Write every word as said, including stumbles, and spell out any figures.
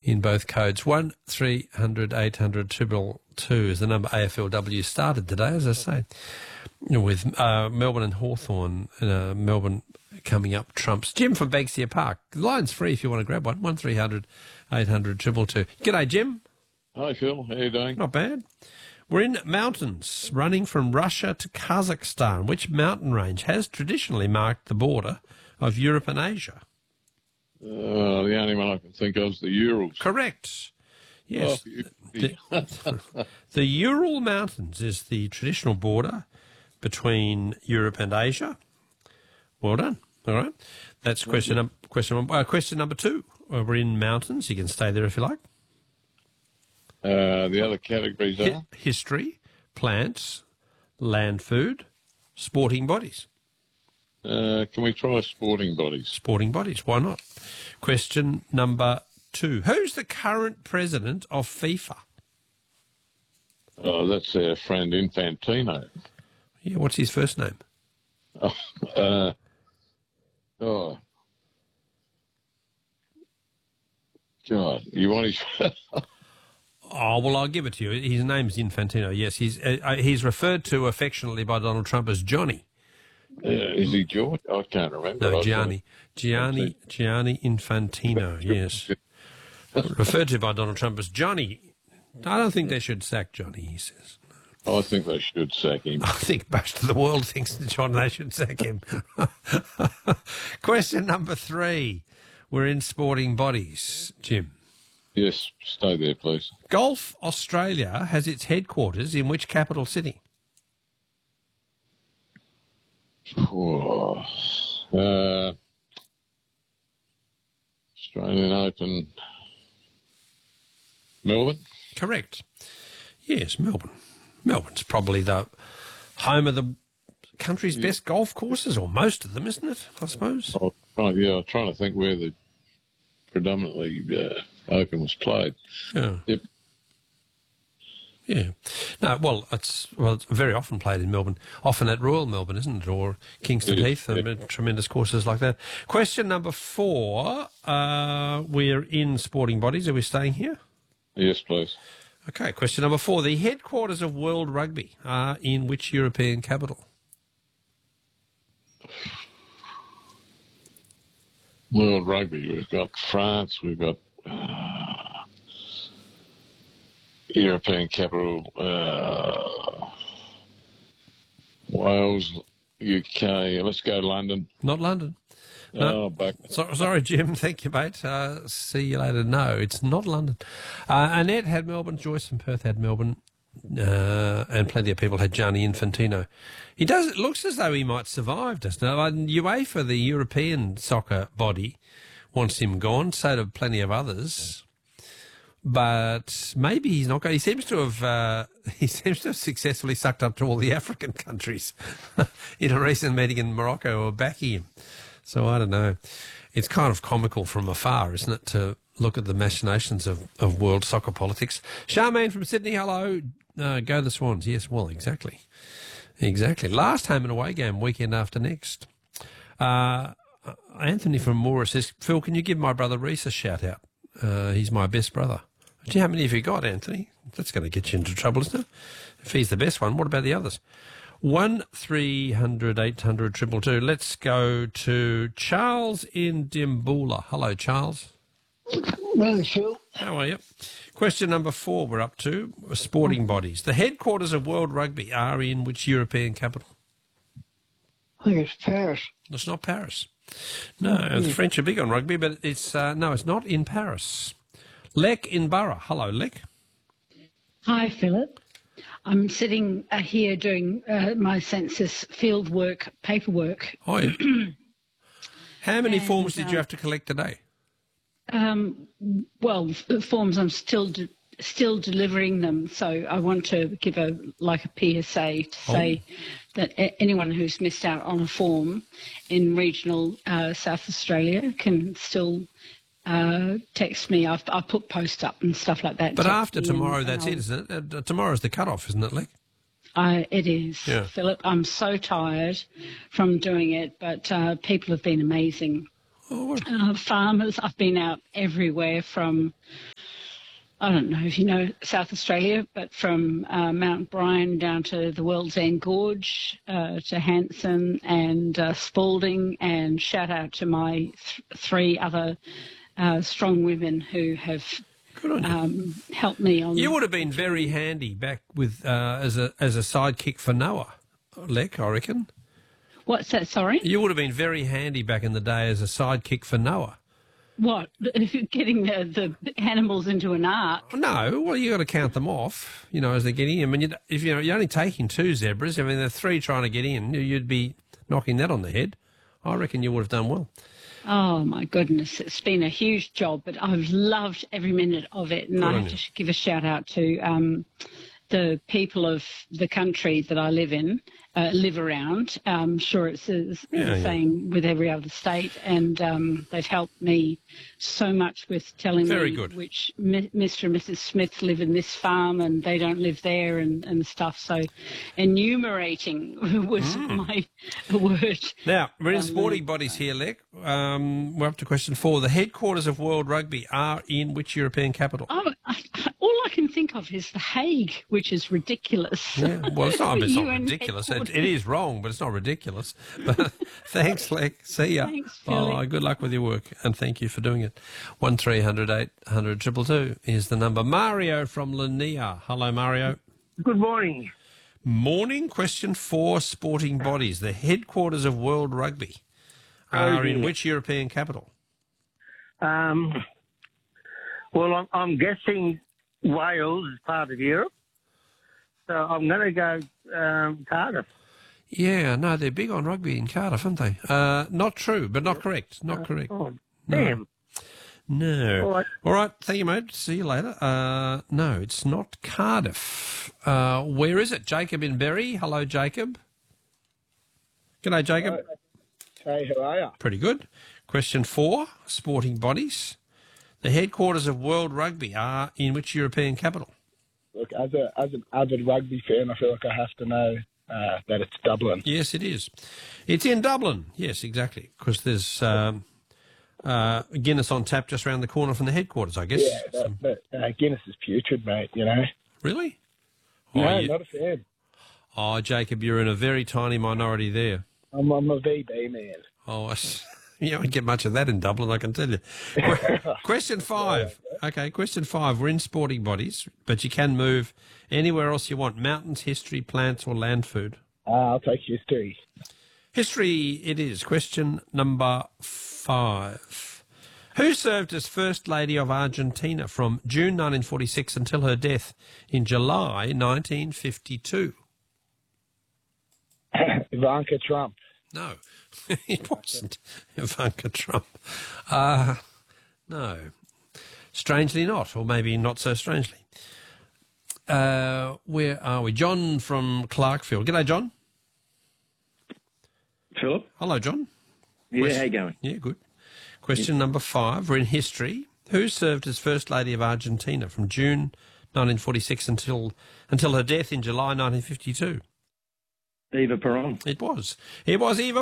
in both codes. one three hundred eight hundred two two is the number A F L W started today, as I say, with uh, Melbourne and Hawthorn. Uh, Melbourne coming up trumps. Jim from Banksia Park. The line's free if you want to grab one. one three hundred eight hundred two two. G'day, Jim. Hi, Phil. How you doing? Not bad. We're in mountains running from Russia to Kazakhstan. Which mountain range has traditionally marked the border of Europe and Asia? Uh, the only one I can think of is the Urals. Correct. Yes. Oh, the, the Ural Mountains is the traditional border between Europe and Asia. Well done. All right. That's question, num- question, uh, question number two. Uh, we're in mountains. You can stay there if you like. Uh, the other categories are? Hi- history, plants, land food, sporting bodies. Uh, can we try sporting bodies? Sporting bodies, why not? Question number two. Who's the current president of FIFA? Oh, that's our friend Infantino. Yeah, what's his first name? Oh, uh, oh. God, you want his... Oh, well, I'll give it to you. His name's Infantino, yes. He's uh, he's referred to affectionately by Donald Trump as Johnny. Uh, is he George? I can't remember. No, I Gianni. Gianni, Gianni Infantino, yes. Referred to by Donald Trump as Johnny. I don't think they should sack Johnny, he says. I think they should sack him. I think most of the world thinks that John they should sack him. Question number three. We're in sporting bodies, Jim. Yes, stay there, please. Golf Australia has its headquarters in which capital city? Oh, uh, Australian Open, Melbourne? Correct. Yes, Melbourne. Melbourne's probably the home of the country's yeah. best golf courses, or most of them, isn't it, I suppose? Oh, right, yeah, I'm trying to think where the predominantly uh, Open was played. Yeah. Yep. Yeah. No, well, it's well, it's very often played in Melbourne, often at Royal Melbourne, isn't it, or Kingston Yes, Heath, yeah. and tremendous courses like that. Question number four. Uh, we're in sporting bodies. Are we staying here? Yes, please. Okay, question number four. The headquarters of World Rugby are in which European capital? World Rugby, we've got France, we've got uh, European capital, uh, Wales, U K. Let's go London. Not London. No. Oh, back. So, sorry, Jim. Thank you, mate. Uh, see you later. No, it's not London. Uh, Annette had Melbourne. Joyce from Perth had Melbourne. Uh, and plenty of people had Gianni Infantino. He does. It looks as though he might survive, doesn't it? Like UEFA, the European soccer body, wants him gone. So do plenty of others. But maybe he's not going. He seems to have. Uh, he seems to have successfully sucked up to all the African countries in a recent meeting in Morocco or backing him. So I don't know. It's kind of comical from afar, isn't it, to look at the machinations of, of world soccer politics. Charmaine from Sydney, hello. Uh, go the Swans. Yes, well, exactly. Exactly. Last home and away game, weekend after next. Uh, Anthony from Moora says, Phil, can you give my brother Reese a shout out? Uh, he's my best brother. Do you know how many have you got, Anthony? That's going to get you into trouble, isn't it? If he's the best one, what about the others? One three hundred eight hundred triple two. Let's go to Charles in Dimboola. Hello, Charles. Well, Phil. How are you? Question number four we're up to, sporting bodies. The headquarters of World Rugby are in which European capital? I think it's Paris. It's not Paris. No, mm. the French are big on rugby, but it's uh, no, it's not in Paris. Lek in Borough. Hello, Lek. Hi, Philip. I'm sitting uh, here doing uh, my census field work, paperwork. Oh, yeah. How many and, forms did uh, you have to collect today? Um, well, the forms I'm still de- still delivering them, so I want to give a like a P S A to Oh. say that a- anyone who's missed out on a form in regional uh, South Australia can still uh, text me. I've I've put posts up and stuff like that. But Text after me tomorrow, and that's I'll- it, isn't it? Uh, tomorrow's the cut-off, isn't it, Lek? I, it is, Yeah. Philip. I'm so tired from doing it, but uh, people have been amazing. Oh, what? uh, farmers. I've been out everywhere from, I don't know if you know South Australia, but from uh, Mount Bryan down to the World's End Gorge, uh, to Hanson and uh, Spalding, and shout out to my th- three other uh, strong women who have Good on you. um, helped me on. You would have been very handy back with uh, as a as a sidekick for Noah, Lek, I reckon. What's that? Sorry. You would have been very handy back in the day as a sidekick for Noah. What? Getting the, the animals into an ark? No, well, you got to count them off, you know, as they're getting in. I mean, you, if you know, you're only taking two zebras, I mean, there are three trying to get in, you'd be knocking that on the head. I reckon you would have done well. Oh, my goodness. It's been a huge job, but I've loved every minute of it. And Good I on have you. to give a shout out to um, the people of the country that I live in, uh, live around. I'm sure it's the Yeah, the yeah. same with every other state. And um, they've helped me so much with telling Very me good. which Mi- Mister and Missus Smith live in this farm and they don't live there and, and stuff. So enumerating was Mm. my word. Now, we're in Um, sporting bodies here, Lek. Um, we're up to question four. The headquarters of World Rugby are in which European capital? Oh, I, I, all I can think of is The Hague, which is ridiculous. Yeah, well, it's not, it's not U N ridiculous. It, headquarters. it is wrong, but it's not ridiculous. But thanks, Lek. See ya. Thanks, Philip. Bye. Good luck with your work, and thank you for doing it. One three hundred eight hundred two two two is the number. Mario from Lanier. Hello, Mario. Good morning. Morning. Question four. Sporting bodies. The headquarters of World Rugby Oh, are in dear. which European capital? Um, well, I'm, I'm guessing Wales is part of Europe, so I'm going to go um, Cardiff. Yeah, no, they're big on rugby in Cardiff, aren't they? Uh, not true, but not correct. Not correct. Oh, No. damn. No. All right. All right. Thank you, mate. See you later. Uh, no, it's not Cardiff. Uh, where is it? Jacob in Berry. Hello, Jacob. G'day, Jacob. Hey, how are you? Pretty good. Question four, sporting bodies. The headquarters of World Rugby are in which European capital? Look, as a as an avid rugby fan, I feel like I have to know uh, that it's Dublin. Yes, it is. It's in Dublin. Yes, exactly. Because there's um, uh, Guinness on tap just around the corner from the headquarters, I guess. Yeah, Some- but, but uh, Guinness is putrid, mate. You know. Really? Oh, No, you- not a fan. oh, Jacob, you're in a very tiny minority there. I'm, I'm a V B man. Oh, I s- you don't get much of that in Dublin, I can tell you. Que- question five. Okay, question five. We're in sporting bodies, but you can move anywhere else you want. Mountains, history, plants, or land food. Uh, I'll take history. History it is. Question number five. Who served as First Lady of Argentina from June nineteen forty-six until her death in July nineteen fifty-two? Ivanka Trump. No, it wasn't Ivanka Trump. Uh, no, strangely not, or maybe not so strangely. Uh, where are we? John from Clarkfield. G'day, John. Philip? Hello, John. Yeah, Question- how you going? Yeah, good. Question number five. We're in history. Who served as First Lady of Argentina from June nineteen forty-six until until her death in July nineteen fifty-two? Eva Peron. It was. It was Eva